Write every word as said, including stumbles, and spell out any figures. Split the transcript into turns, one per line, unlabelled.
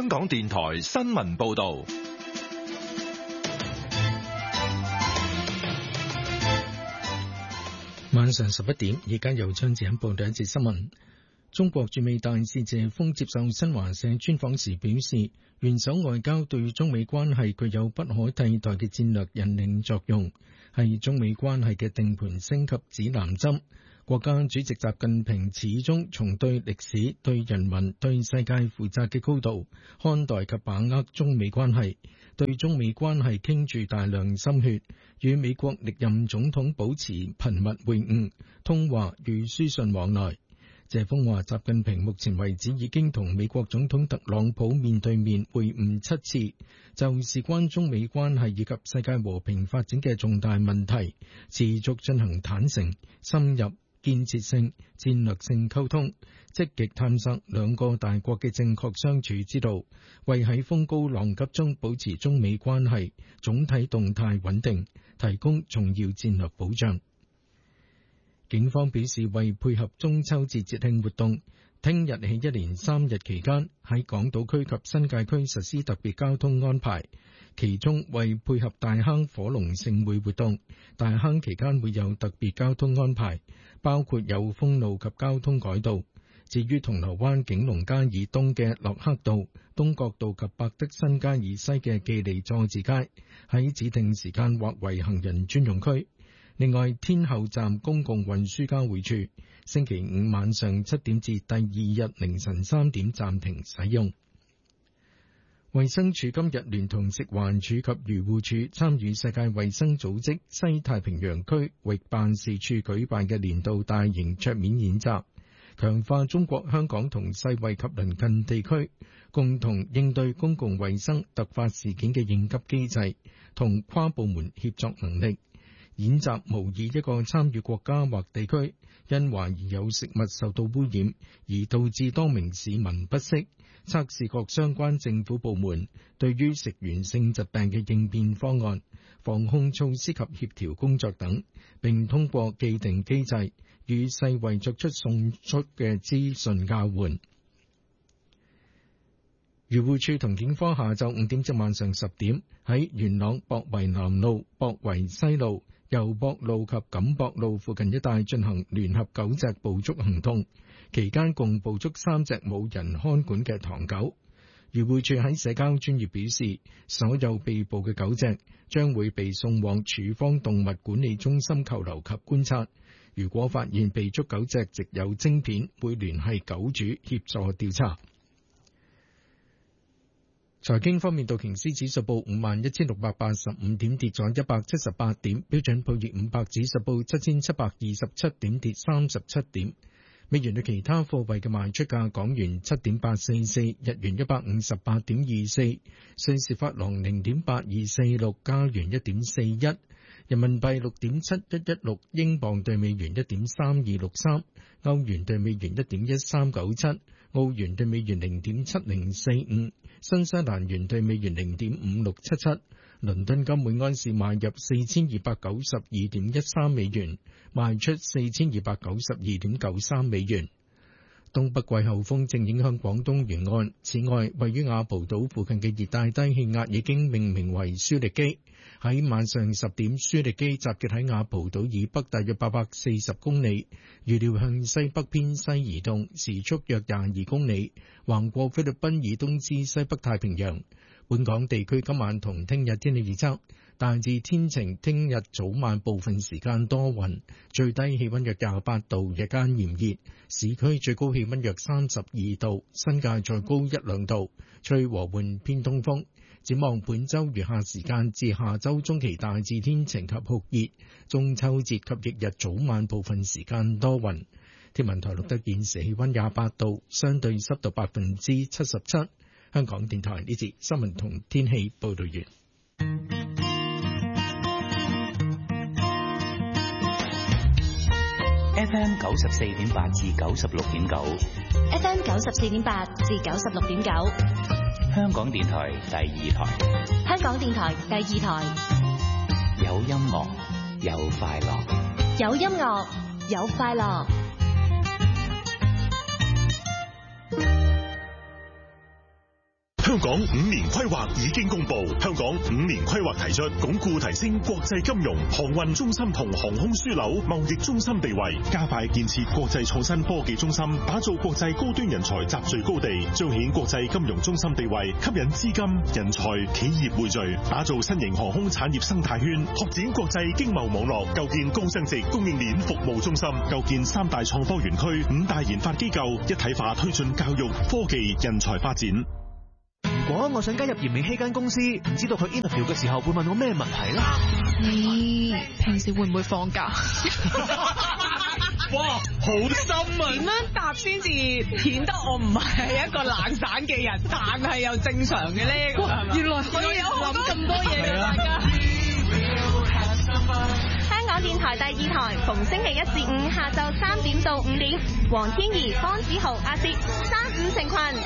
香港電台新聞報道。
晚上十一點，而家由張子欣報道一節新聞。中國駐美大使謝鋒接受新華社專訪時表示，元首外交對中美關係具有不可替代嘅戰略引領作用，係中美關係嘅定盤升級指南針。國家主席習近平始終從對歷史、對人民、對世界負責嘅高度看待及把握中美關係，對中美關係傾注大量心血，與美國歷任總統保持頻密會晤、通話與書信往來。謝鋒話，習近平目前為止已經同美國總統特朗普面對面會晤七次，就事關中美關係以及世界和平發展嘅重大問題，持續進行坦誠、深入、建設性、戰略性溝通，積極探索兩個大國嘅正確相處之道，為喺風高浪急中保持中美關係總體動態穩定提供重要戰略保障。警方表示，為配合中秋節節慶活動，聽日起一連三日期間喺港島區及新界區實施特別交通安排。其中，為配合大坑火龍盛會活動，大坑期間會有特別交通安排，包括有封路及交通改道。至於銅鑼灣景隆街以東嘅駱克道、東角道及百德新街以西嘅記利佐治街，喺指定時間劃為行人專用區。另外，天后站公共運輸交匯處星期五晚上七點至第二日凌晨三點暫停使用。衛生署今日聯同食環署及漁護署參與世界衛生組織西太平洋區域辦事處舉辦嘅年度大型桌面演習，強化中國香港同世衛及鄰近地區共同應對公共衛生突發事件嘅應急機制同跨部門協作能力。演習模擬一個參與國家或地區因懷疑有食物受到污染而導致多名市民不適，測試各相關政府部門對於食源性疾病嘅應變方案、防控措施及協調工作等，並通過既定機制與世衛作出迅速嘅資訊交換。漁護署同警方下晝五點至晚上十點喺元朗博圍南路、博圍西路、油博路及錦博路附近一帶進行聯合狗隻捕捉行動，期間共捕捉三隻冇人看管嘅唐狗。漁護署喺社交專頁表示，所有被捕嘅狗隻將會被送往處方動物管理中心扣留及觀察。如果發現被捉狗隻植有晶片，會聯繫狗主協助調查。財經方面，道瓊斯指數報五萬一千六百八十五點，跌咗一百七十八點；標準普爾五百指數報七千七百二十七點，跌三十七點。美元對其他貨幣嘅賣出價：港元七點八四四，日元一百五十八點二四，瑞士法郎零點八二四六，加元一點四一，人民幣六點七一一六，英鎊對美元一點三二六三，歐元對美元一點一三九七，澳元對美元零點七零四五，新西蘭元對美元零點五六七七。倫敦金每安士買入四千二百九十二點一三美元，賣出四千二百九十二點九三美元。東北季候風正影響廣東沿岸，此外，位於雅蒲島附近嘅熱帶低氣壓已經命名為舒力基。喺晚上十點，舒力基集結喺雅蒲島以北大約八百四十公里，預料向西北偏西移動，時速約廿二公里，橫過菲律賓以東至西北太平洋。本港地區今晚同聽日天氣預測，大致天晴，聽日早晚部分時間多雲，最低氣溫約廿八度，日間炎熱，市區最高氣溫約三十二度，新界再高一兩度，吹和緩偏東風。展望本週餘下時間至下週中期大致天晴及酷熱，中秋節及翌日早晚部分時間多雲。天文台錄得現時氣溫廿八度，相對濕度百分之七十七。香港電台呢節新聞同天氣報道完。
F M 九十四點八至九十六點九
，F M 九十四點八至九十六點九，
香港電台第二台，
香港電台第二台，
有音樂，有快樂，
有音樂，有快樂。
香港五年規劃已經公布，香港五年規劃提出鞏固提升國際金融、航運中心同航空樞紐貿易中心地位，加快建設國際創新科技中心，打造國際高端人才集聚高地，彰顯國際金融中心地位，吸引資金、人才、企業匯聚，打造新型航空產業生態圈，拓展國際經貿網絡，構建高增值供應鏈服務中心，構建三大創科園區、五大研發機構，一體化推進教育、科技、人才發展。
如果我想加入嚴美希間公司，唔知道佢 interview 嘅時候會問我咩問題呢？
你平時會唔會放假？
哇，好深啊！
點樣答先至顯得我唔係一個懶散嘅人，但係又正常嘅咧？原來可以有諗咁多嘢嘅大家。
香港電台第二台，逢星期一至五下晝三點到五點，黃天怡、方子豪、阿哲三五成群。